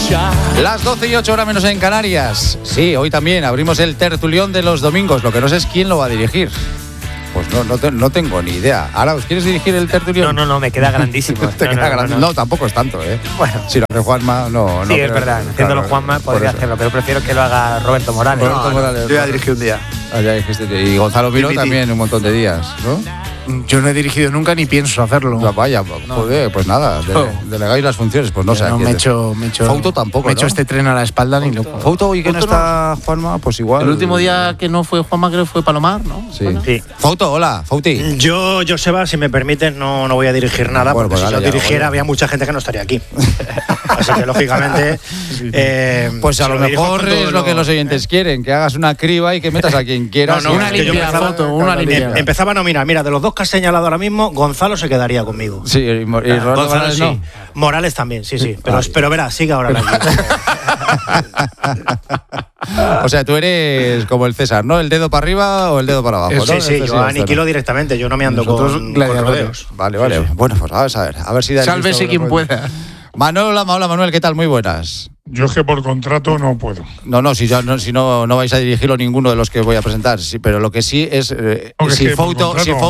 Las 12:08 horas menos en Canarias. Sí, hoy también abrimos el tertulión de los domingos. Lo que no sé es quién lo va a dirigir. Pues no tengo ni idea. Ahora, ¿os quieres dirigir el tertulión? No, me queda grandísimo. No, tampoco es tanto, ¿eh? Bueno. Si lo hace Juanma, no. Sí, es verdad. Haciéndolo Juanma podría hacerlo, pero prefiero que lo haga Roberto Morales. Yo ya dirigí un día. Ya dijiste, y Gonzalo Miró también un montón de días, ¿no? Yo no he dirigido nunca ni pienso hacerlo. Vaya, joder, pues nada, delegáis las funciones, pues no sé. No, me he hecho Fouto tampoco, me he hecho este tren a la espalda ni loco. Fouto, ¿y que no está Juanma? Pues igual. El último día que no fue Juanma, creo que fue Palomar, ¿no? Sí. Fouto, hola, Fouti. Yo, Joseba, si me permiten, no voy a dirigir nada, bueno, porque pues si yo dirigiera había mucha gente que no estaría aquí. Así que, lógicamente... pues a lo mejor es lo que los oyentes quieren, que hagas una criba y que metas a quien quieras. Una limpia foto, una limpia. Empezaba a nominar. Mira, de los dos que has señalado ahora mismo, Gonzalo se quedaría conmigo. Sí, y Roberto Morales sí. No. Morales también, sí. Pero verá, sigue ahora la O sea, tú eres como el César, ¿no? El dedo para arriba o el dedo para abajo, ¿no? Sí, yo aniquilo directamente, yo no me ando con rodeos. Vale. Sí. Bueno, pues a ver si... Sálvese quien pueda. Manuel, hola Manuel, ¿qué tal? Muy buenas. Yo es que por contrato no puedo. Si no vais a dirigirlo ninguno de los que voy a presentar, sí, pero lo que sí es si Fouto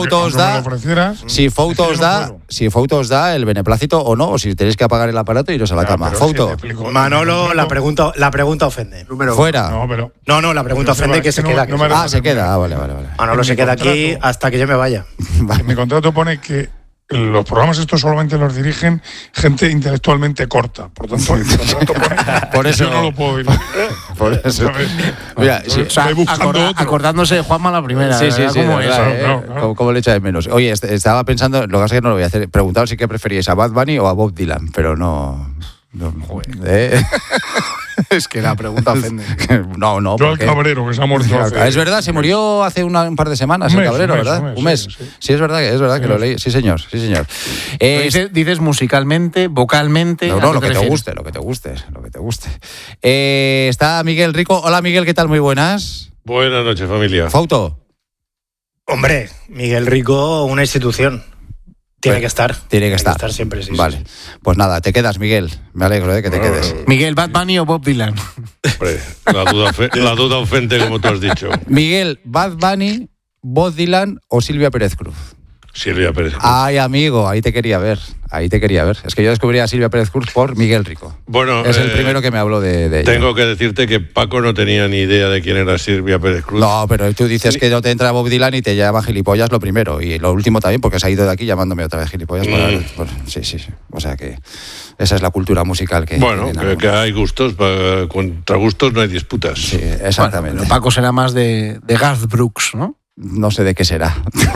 os da el beneplácito o no, o si tenéis que apagar el aparato y iros a la cama. Fouto. Manolo, la pregunta ofende. Fuera. No, la pregunta ofende que se queda aquí. Se queda. Vale. Manolo se queda aquí hasta que yo me vaya. En mi contrato pone que los programas estos solamente los dirigen gente intelectualmente corta. Por tanto, el contrato pone por eso, yo no lo puedo dirigir. Por eso. Mira, acordándose de Juanma la primera. Sí, ¿cómo es? ¿Cómo le echa de menos? Oye, estaba pensando, lo que pasa es que no lo voy a hacer. Preguntaos si que preferíais a Bad Bunny o a Bob Dylan, pero no. Es que la pregunta ofende. No. Yo al Cabrero, que se ha muerto hace... Es verdad, se murió hace un par de semanas el Cabrero, ¿verdad? Un mes. Sí, es verdad que lo leí. Sí, señor. Dices musicalmente, vocalmente... No, lo que te guste. Está Miguel Rico. Hola, Miguel, ¿qué tal? Muy buenas. Buenas noches, familia. Fouto. Hombre, Miguel Rico, una institución. Tiene que estar siempre, sí. Vale. Sí. Pues nada, te quedas, Miguel. Me alegro de que te quedes. Miguel, ¿Bad Bunny o Bob Dylan? Hombre, la duda ofende, como tú has dicho. Miguel, ¿Bad Bunny, Bob Dylan o Silvia Pérez Cruz? Silvia Pérez Cruz. Ay, amigo, ahí te quería ver. Es que yo descubrí a Silvia Pérez Cruz por Miguel Rico. Bueno, es el primero que me habló de ella. Tengo que decirte que Paco no tenía ni idea de quién era Silvia Pérez Cruz. No, pero tú dices que no te entra Bob Dylan y te llama gilipollas lo primero. Y lo último también, porque se ha ido de aquí llamándome otra vez gilipollas. Sí. O sea que esa es la cultura musical que... Bueno, que hay gustos, contra gustos no hay disputas. Sí, exactamente. Bueno, Paco será más de Garth Brooks, ¿no? No sé de qué será.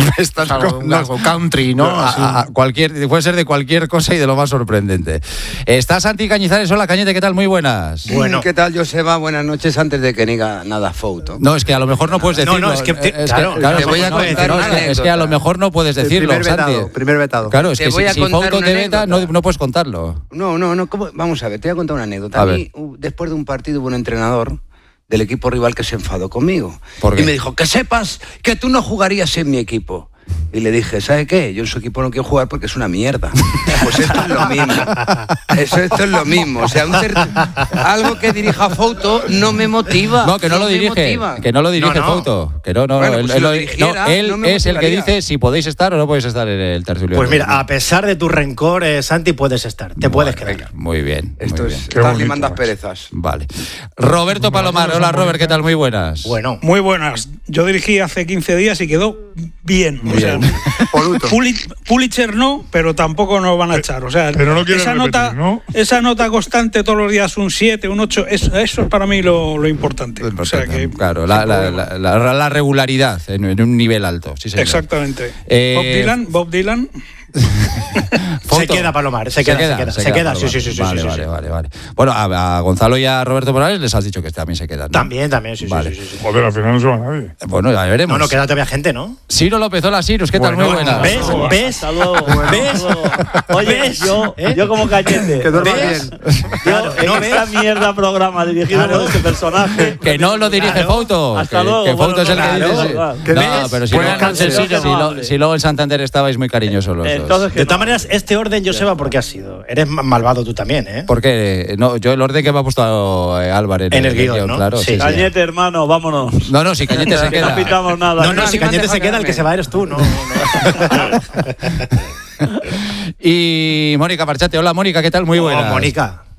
Algo country, ¿no? Puede ser de cualquier cosa y de lo más sorprendente. Está Santi Cañizares. Hola, Cañete, ¿qué tal? Muy buenas. Bueno, ¿qué tal, Joseba? Buenas noches, antes de que diga nada Fouto. No, es que a lo mejor no puedes decirlo. te voy a contar una anécdota. Es que a lo mejor no puedes decirlo, Santi. Primer vetado. Claro, es que si Fouto te veta, no puedes contarlo. No. Vamos a ver, te voy a contar una anécdota. A mí, después de un partido, hubo un entrenador del equipo rival que se enfadó conmigo. ¿Por qué? Y me dijo, que sepas que tú no jugarías en mi equipo. Y le dije, ¿sabe qué? Yo en su equipo no quiero jugar porque es una mierda. Pues esto es lo mismo. Esto es lo mismo. O sea, algo que dirija Fouto no me motiva. No, que no lo dirige. Que no lo dirige Fouto. Que no. Bueno, pues él es el que dice si podéis estar o no podéis estar en el tertulión. Pues mira, a pesar de tu rencor, Santi, puedes estar. Te puedes quedar. Muy bien. Estás limando asperezas. Vale. Roberto Palomar. Hola, Robert, ¿qué tal? Muy buenas. Bueno. Muy buenas. Yo dirigí hace 15 días y quedó bien. O sea, Pulitzer no, pero tampoco nos van a echar. O sea, pero no esa nota constante todos los días, un 7, un 8, eso es para mí lo importante. O sea que, claro, la regularidad en un nivel alto. Sí, señor. Exactamente. Bob Dylan. Se queda, Palomar, se queda. Sí. Vale. Bueno, a Gonzalo y a Roberto Morales les has dicho que también se quedan, ¿no? También, sí. Joder, al final no se va nadie. Bueno, ya veremos. No, queda todavía gente, ¿no? Ciro López, hola, Sirus, ¿qué tal? Muy buena. ¿Ves? Oye, yo como Cañete. Que duerma bien. En esta mierda programa dirigido por este personaje. Que no lo dirige Fouto. Hasta luego. Que Fouto es el que dice. No, pero si luego en Santander estabais muy cariñosos los dos. Entonces, de todas maneras, este orden, Joseba, ¿por qué has sido? Eres malvado tú también, ¿eh? Porque yo el orden que me ha puesto Álvarez en el guión, ¿no? Claro. Sí. Cañete, hermano, vámonos. No, si Cañete se queda. No pitamos nada. No, si Cañete se queda, el que se va eres tú, ¿no? Y Mónica Marchate. Hola, Mónica, ¿qué tal? Muy buena. Mónica.